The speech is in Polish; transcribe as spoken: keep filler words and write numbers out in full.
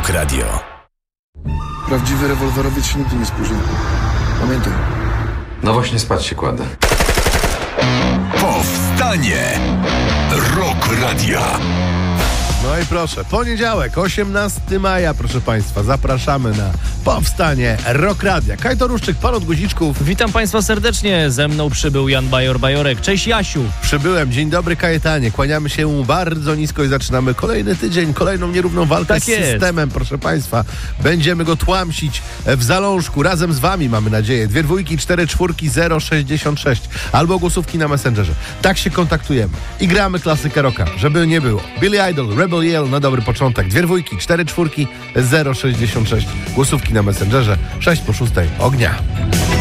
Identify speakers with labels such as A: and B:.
A: Rock Radio.
B: Prawdziwy rewolwerowiec się nigdy nie spóźni. Pamiętaj.
C: No właśnie spać się kładę.
A: Powstanie Rock Radia.
D: No i proszę, poniedziałek, osiemnastego maja, proszę Państwa, zapraszamy na powstanie Rock Radia. Kajto Ruszczyk, pan od guziczków.
E: Witam Państwa serdecznie, ze mną przybył Jan Bajor-Bajorek. Cześć Jasiu.
D: Przybyłem, dzień dobry Kajetanie, kłaniamy się bardzo nisko i zaczynamy kolejny tydzień, kolejną nierówną walkę
E: Tak
D: z
E: jest.
D: systemem, proszę Państwa. Będziemy go tłamsić w zalążku, razem z Wami, mamy nadzieję. Dwie dwójki, cztery czwórki, zero sześćdziesiąt sześć albo głosówki na Messengerze. Tak się kontaktujemy i gramy klasykę rocka, żeby nie było. Billy Idol, Rebel Yell na dobry początek. Dwie dwójki, cztery czwórki, zero sześćdziesiąt sześć. Głosówki na Messengerze, sześć po szóstej ognia.